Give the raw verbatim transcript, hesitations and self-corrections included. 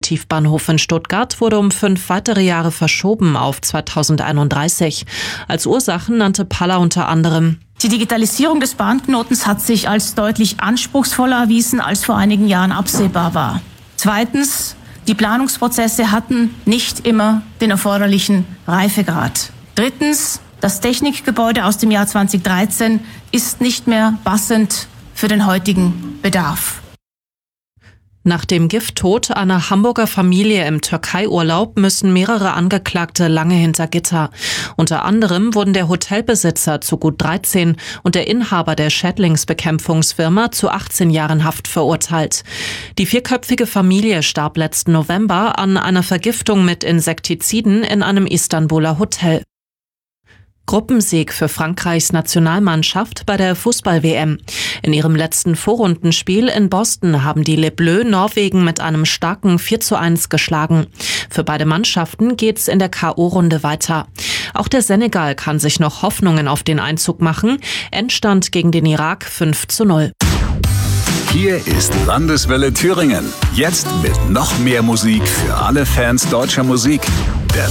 Hauptbahnhof in Stuttgart wurde um fünf weitere Jahre verschoben auf zweitausendeinunddreißig. Als Ursachen nannte Palla unter anderem: Die Digitalisierung des Bahnknotens hat sich als deutlich anspruchsvoller erwiesen, als vor einigen Jahren absehbar war. Zweitens, die Planungsprozesse hatten nicht immer den erforderlichen Reifegrad. Drittens, das Technikgebäude aus dem Jahr zweitausenddreizehn ist nicht mehr passend für den heutigen Bedarf. Nach dem Gifttod einer Hamburger Familie im Türkei-Urlaub müssen mehrere Angeklagte lange hinter Gitter. Unter anderem wurden der Hotelbesitzer zu gut dreizehn und der Inhaber der Schädlingsbekämpfungsfirma zu achtzehn Jahren Haft verurteilt. Die vierköpfige Familie starb letzten November an einer Vergiftung mit Insektiziden in einem Istanbuler Hotel. Gruppensieg für Frankreichs Nationalmannschaft bei der Fußball-W M. In ihrem letzten Vorrundenspiel in Boston haben die Les Bleus Norwegen mit einem starken vier zu eins geschlagen. Für beide Mannschaften geht's in der K O-Runde weiter. Auch der Senegal kann sich noch Hoffnungen auf den Einzug machen. Endstand gegen den Irak fünf zu null. Hier ist Landeswelle Thüringen. Jetzt mit noch mehr Musik für alle Fans deutscher Musik.